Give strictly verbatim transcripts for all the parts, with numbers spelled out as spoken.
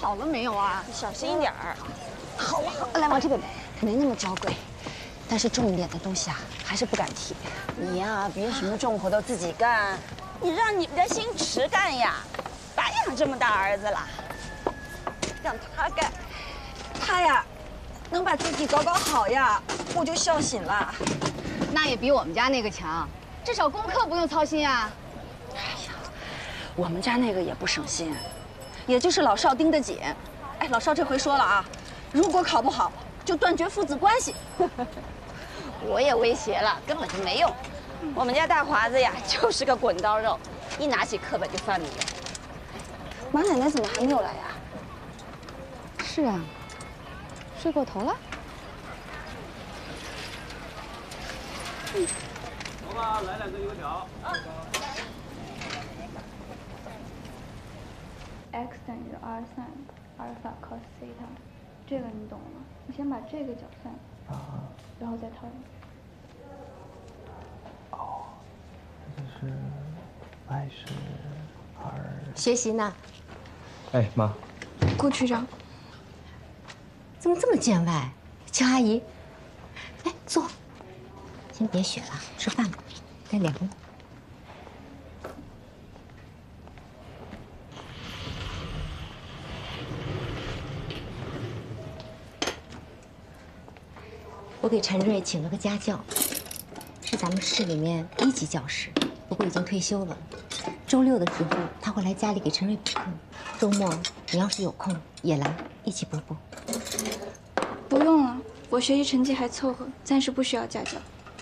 好了没有啊？ 你小心一点儿。 好了好了，来往这边，它没那么娇贵，但是重一点的东西啊，还是不敢提。 你呀，别什么重活都自己干，你让你们家星驰干呀，白养这么大儿子了，让他干， 他呀，能把自己搞搞好呀，我就笑醒了。 那也比我们家那个强，至少功课不用操心啊。 哎呀，我们家那个也不省心，也就是老少盯得紧。哎，老少这回说了啊，如果考不好，就断绝父子关系。 我也威胁了，根本就没用。我们家大华子呀，就是个滚刀肉，一拿起课本就翻米。 马奶奶怎么还没有来呀？ 是啊，睡过头了。 嗯。走吧，来两个油条。啊。 x 等于 r sin 阿尔法 cos 西塔，这个你懂了吗？你先把这个角算，啊，然后再套进去。 哦，这就是 y 是 r。 学习呢？ 哎，妈。 顾区长。 怎么这么见外？乔阿姨，哎，坐。先别学了，吃饭吧，该凉了。我给陈瑞请了个家教，是咱们市里面一级教师，不过已经退休了。周六的时候他会来家里给陈瑞补课，周末你要是有空也来一起补补。 不用了，我学习成绩还凑合，暂时不需要家教。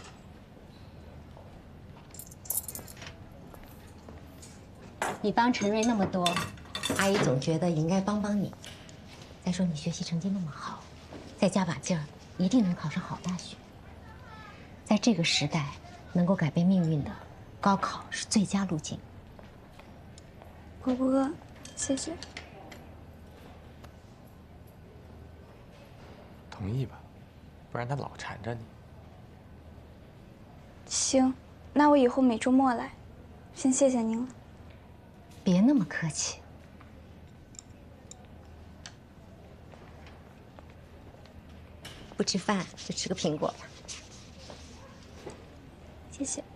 你帮陈瑞那么多，阿姨总觉得也应该帮帮你。再说你学习成绩那么好，再加把劲儿，一定能考上好大学。在这个时代，能够改变命运的，高考是最佳路径。 我不饿，谢谢。 同意吧，不然他老缠着你。 行，那我以后每周末来。先谢谢您了。 别那么客气。不吃饭就吃个苹果吧。 谢谢。